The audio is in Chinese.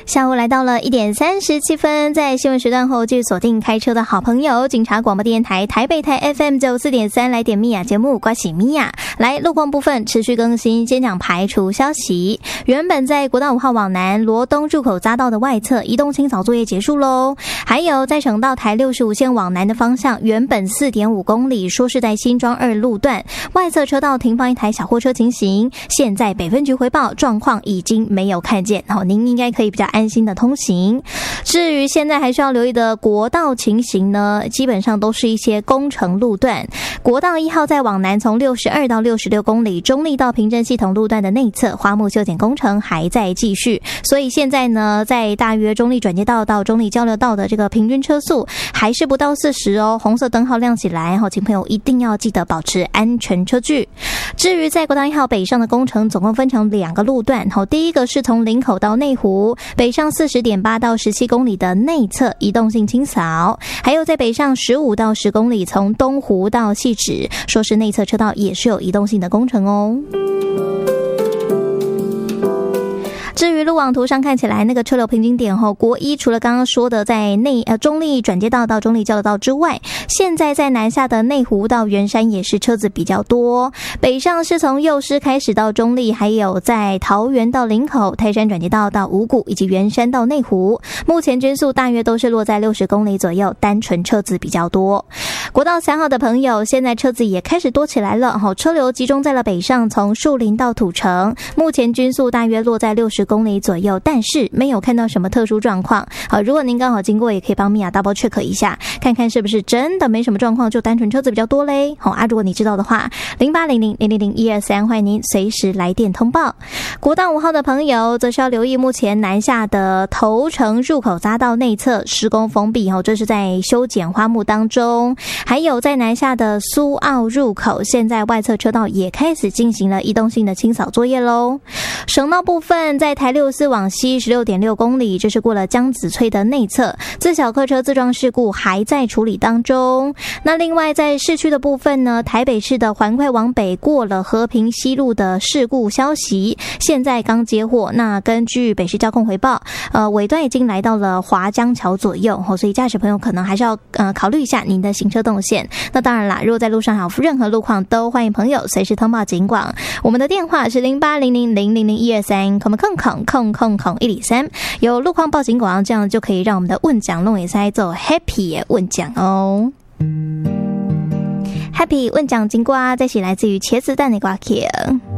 下午来到了1点37分，在新闻时段后继续锁定开车的好朋友，警察广播电台台北台 FM 94.3来点米娅节目，刮喜米娅。来路况部分持续更新，先讲排除消息。原本在国道5号往南罗东入口匝道的外侧移动清扫作业结束咯，还有在省道台65线往南的方向，原本 4.5 公里说是在新庄2路段外侧车道停放一台小货车情形，现在北分局回报状况已经没有看见，您应该可以比较安心的通行。至于现在还需要留意的国道情形呢，基本上都是一些工程路段。国道1号在往南从62到66公里中立到平镇系统路段的内侧花木修剪工程还在继续，所以现在呢，在大约中立转接道到中立交流道的这个平均车速还是不到40哦，红色灯号亮起来，请朋友一定要记得保持安全车距。至于在国道1号北上的工程总共分成2个路段，第一个是从林口到内湖北上 40.8 到17公里的内侧移动性清扫，还有在北上15到10公里从东湖到汐止，说是内侧车道也是有移动性的工程哦。至于路网图上看起来那个车流平均点国一除了刚刚说的在中立转接道到中立交流道之外，现在在南下的内湖到圆山也是车子比较多，北上是从幼师开始到中立，还有在桃园到林口、泰山转接道到五股以及圆山到内湖，目前均速大约都是落在60公里左右，单纯车子比较多。国道3号的朋友，现在车子也开始多起来了，车流集中在了北上从树林到土城，目前均速大约落在60公里左右，但是没有看到什么特殊状况。如果您刚好经过，也可以帮米娅 double check 一下，看看是不是真的没什么状况，就单纯车子比较多嘞。如果你知道的话，0800000123，欢迎您随时来电通报。国道5号的朋友，则是要留意目前南下的头城入口匝道内侧施工封闭，这是在修剪花木当中。还有在南下的苏澳入口，现在外侧车道也开始进行了移动性的清扫作业咯。省道部分，在台64往西 16.6 公里，这是过了江子翠的内侧，自小客车自撞事故还在处理当中。那另外在市区的部分呢，台北市的环快往北过了和平西路的事故消息，现在刚接获。那根据北市交控回报，尾段已经来到了华江桥左右，所以驾驶朋友可能还是要考虑一下您的行车动线。那当然啦，如果在路上有任何路况，都欢迎朋友随时通报警广。我们的电话是0800000123，空103，有路况报警广，这样就可以让我们的问奖弄也塞做 happy 问奖哦。happy 问奖金瓜，这是来自于茄子蛋的瓜 K。